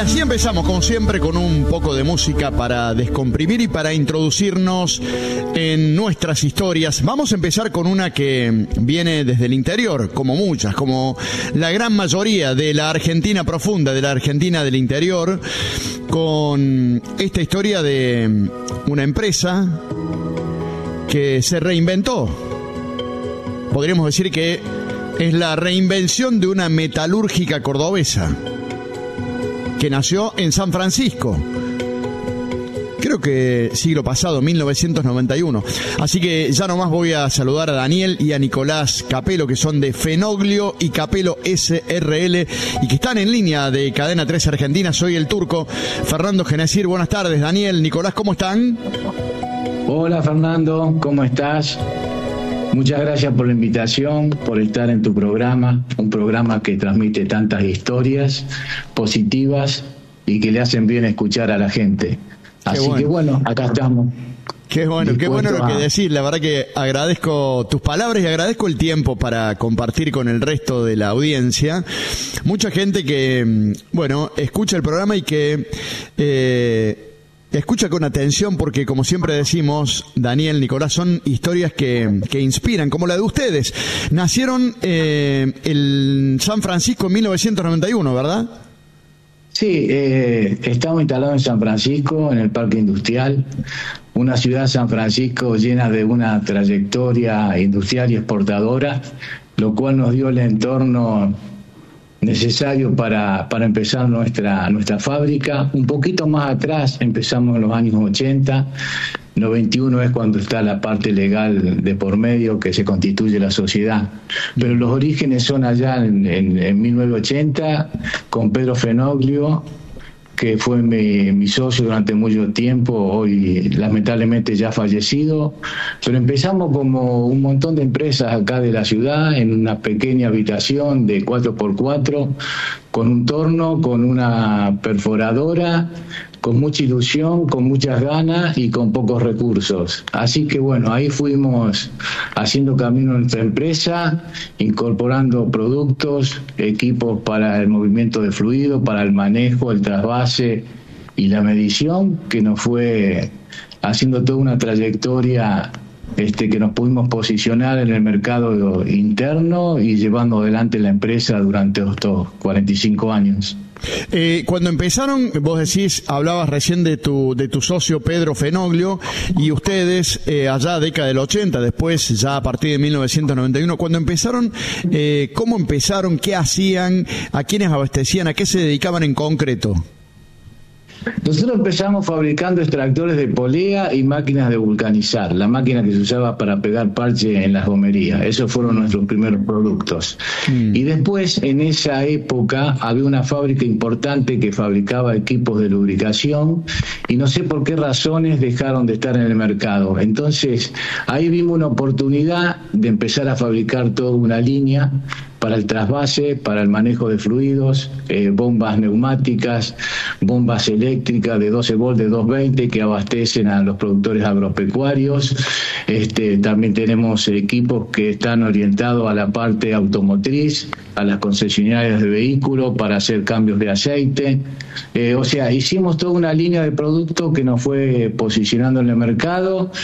así empezamos, como siempre, con un poco de música para descomprimir y para introducirnos en nuestras historias. Vamos a empezar con una que viene desde el interior, como muchas, como la gran mayoría de la Argentina profunda, de la Argentina del interior, con esta historia de una empresa que se reinventó. Podríamos decir que es la reinvención de una metalúrgica cordobesa que nació en San Francisco, creo que siglo pasado, 1991. Así que ya nomás voy a saludar a Daniel y a Nicolás Capelo, que son de Fenoglio y Capelo SRL y que están en línea de Cadena 3 Argentina. Soy el turco Fernando Genesir. Buenas tardes, Daniel, Nicolás, ¿cómo están? Hola, Fernando, ¿cómo estás? Muchas gracias por la invitación, por estar en tu programa, un programa que transmite tantas historias positivas y que le hacen bien escuchar a la gente. Así que bueno, acá estamos. Qué bueno lo que decís. La verdad que agradezco tus palabras y agradezco el tiempo para compartir con el resto de la audiencia. Mucha gente que, bueno, escucha el programa y que escucha con atención porque, como siempre decimos, Daniel, Nicolás, son historias que inspiran, como la de ustedes. Nacieron en San Francisco en 1991, ¿verdad? Sí, estamos instalados en San Francisco, en el Parque Industrial, una ciudad, San Francisco, llena de una trayectoria industrial y exportadora, lo cual nos dio el entorno necesario para empezar nuestra fábrica. Un poquito más atrás empezamos en los años 80, 91 es cuando está la parte legal de por medio que se constituye la sociedad, pero los orígenes son allá en 1980 con Pedro Fenoglio, que fue mi socio durante mucho tiempo, hoy lamentablemente ya fallecido, pero empezamos como un montón de empresas acá de la ciudad, en una pequeña habitación de 4x4, con un torno, con una perforadora, con mucha ilusión, con muchas ganas y con pocos recursos. Así que bueno, ahí fuimos haciendo camino a nuestra empresa, incorporando productos, equipos para el movimiento de fluido, para el manejo, el trasvase y la medición, que nos fue haciendo toda una trayectoria que nos pudimos posicionar en el mercado interno y llevando adelante la empresa durante estos 45 años. Cuando empezaron, vos decís, hablabas recién de tu socio Pedro Fenoglio y ustedes allá década del 80, después ya a partir de 1991, cuando empezaron, ¿cómo empezaron? ¿Qué hacían? ¿A quiénes abastecían? ¿A qué se dedicaban en concreto? Nosotros empezamos fabricando extractores de polea y máquinas de vulcanizar, la máquina que se usaba para pegar parche en las gomerías. Esos fueron nuestros primeros productos. Y después, en esa época, había una fábrica importante que fabricaba equipos de lubricación y no sé por qué razones dejaron de estar en el mercado. Entonces, ahí vimos una oportunidad de empezar a fabricar toda una línea para el trasvase, para el manejo de fluidos, bombas neumáticas, bombas eléctricas de 12 volts, de 220 que abastecen a los productores agropecuarios. También tenemos equipos que están orientados a la parte automotriz, a las concesionarias de vehículos para hacer cambios de aceite. O sea, hicimos toda una línea de productos que nos fue posicionando en el mercado